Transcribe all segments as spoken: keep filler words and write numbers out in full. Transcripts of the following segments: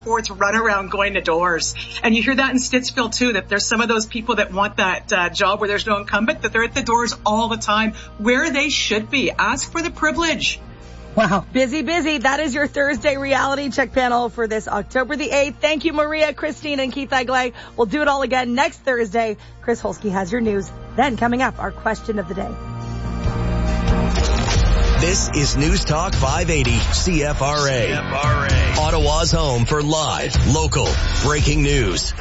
sports run around going to doors. And you hear that in Stittsville too, that there's some of those people that want that uh, job where there's no incumbent, that they're at the doors all the time, where they should be. Ask for the privilege. Wow. Busy, busy. That is your Thursday reality check panel for this October the eighth. Thank you, Maria, Christine, and Keith Agley. We'll do it all again next Thursday. Chris Holsky has your news. Then coming up, our question of the day. This is News Talk five eighty C F R A. C F R A. Ottawa's home for live, local, breaking news.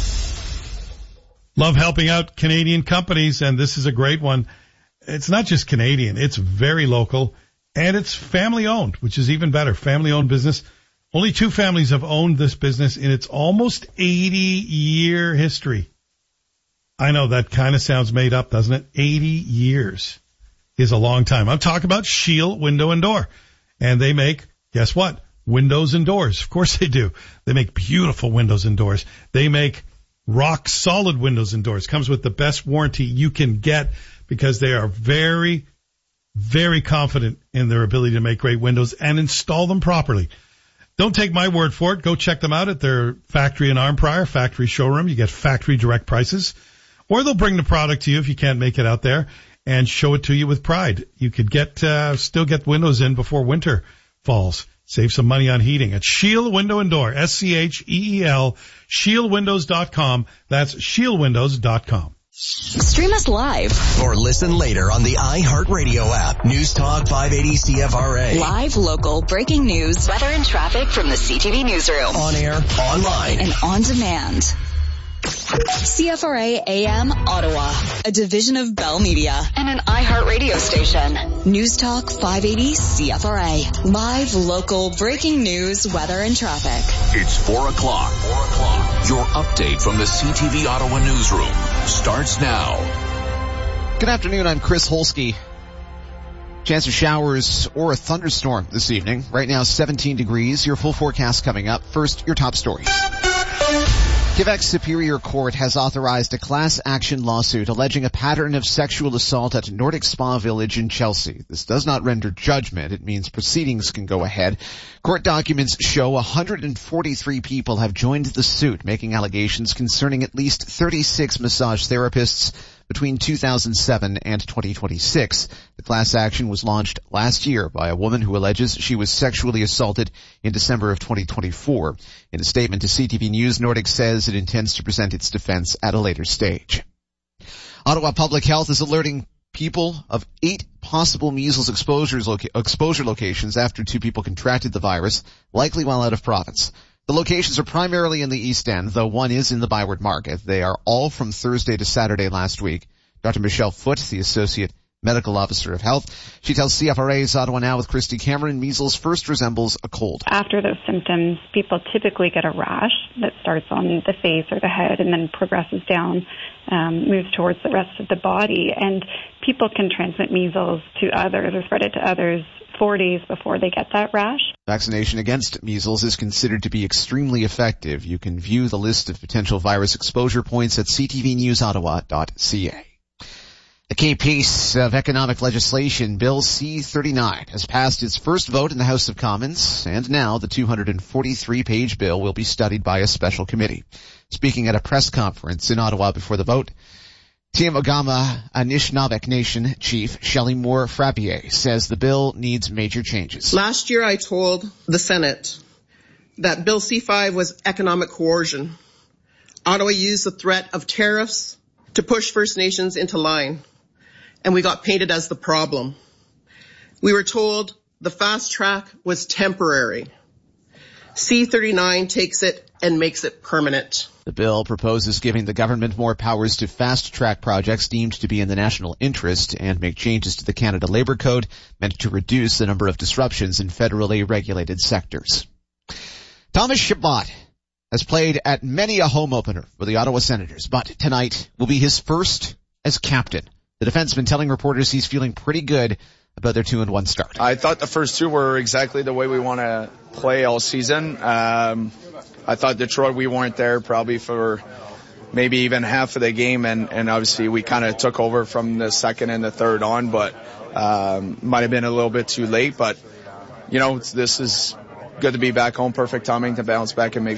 Love helping out Canadian companies, and this is a great one. It's not just Canadian. It's very local, and it's family-owned, which is even better. Family-owned business. Only two families have owned this business in its almost eighty-year history. I know that kind of sounds made up, doesn't it? eighty years. Is a long time. I'm talking about Shield Window and Door. And they make, guess what? Windows and doors. Of course they do. They make beautiful windows and doors. They make rock solid windows and doors. Comes with the best warranty you can get because they are very, very confident in their ability to make great windows and install them properly. Don't take my word for it. Go check them out at their factory in Arnprior, factory showroom. You get factory direct prices. Or they'll bring the product to you if you can't make it out there, and show it to you with pride. You could get, uh, still get windows in before winter falls. Save some money on heating at Shield Window and Door. S C H E E L, shield windows dot com. That's shield windows dot com. Stream us live. Or listen later on the iHeartRadio app. News Talk five eighty C F R A. Live, local, breaking news, weather and traffic from the C T V newsroom. On air, online, and on demand. C F R A A M Ottawa, a division of Bell Media and an iHeart radio station. News Talk five eighty C F R A. Live, local, breaking news, weather, and traffic. It's four o'clock. Four o'clock. Your update from the C T V Ottawa newsroom starts now. Good afternoon. I'm Chris Holsky. Chance of showers or a thunderstorm this evening. Right now, seventeen degrees. Your full forecast coming up. First, your top stories. Quebec Superior Court has authorized a class action lawsuit alleging a pattern of sexual assault at Nordic Spa Village in Chelsea. This does not render judgment. It means proceedings can go ahead. Court documents show one hundred forty-three people have joined the suit, making allegations concerning at least thirty-six massage therapists between two thousand seven and twenty twenty-six. The class action was launched last year by a woman who alleges she was sexually assaulted in December of twenty twenty-four. In a statement to C T V News, Nordic says it intends to present its defense at a later stage. Ottawa Public Health is alerting people of eight possible measles exposures loca- exposure locations after two people contracted the virus, likely while out of province. The locations are primarily in the East End, though one is in the Byward Market. They are all from Thursday to Saturday last week. Doctor Michelle Foote, the Associate Medical Officer of Health, she tells C F R A's Ottawa Now with Christy Cameron, measles first resembles a cold. After those symptoms, people typically get a rash that starts on the face or the head and then progresses down, um, moves towards the rest of the body. And people can transmit measles to others or spread it to others four days before they get that rash. Vaccination against measles is considered to be extremely effective. You can view the list of potential virus exposure points at c t v news ottawa dot c a. A key piece of economic legislation, Bill C thirty-nine, has passed its first vote in the House of Commons, and now the two hundred forty-three page bill will be studied by a special committee. Speaking at a press conference in Ottawa before the vote, Tiamogama Anishinaabe Nation Chief Shelley Moore Frappier says the bill needs major changes. Last year I told the Senate that Bill C five was economic coercion. Ottawa used the threat of tariffs to push First Nations into line, and we got painted as the problem. We were told the fast track was temporary. C thirty-nine takes it and makes it permanent. The bill proposes giving the government more powers to fast-track projects deemed to be in the national interest and make changes to the Canada Labour Code meant to reduce the number of disruptions in federally regulated sectors. Thomas Chabot has played at many a home opener for the Ottawa Senators, but tonight will be his first as captain. The defenseman telling reporters he's feeling pretty good about their two and one start. I thought the first two were exactly the way we want to play all season. Um, I thought Detroit, we weren't there probably for maybe even half of the game, and, and obviously we kind of took over from the second and the third on, but um, might have been a little bit too late. But, you know, this is good to be back home. Perfect timing to bounce back and make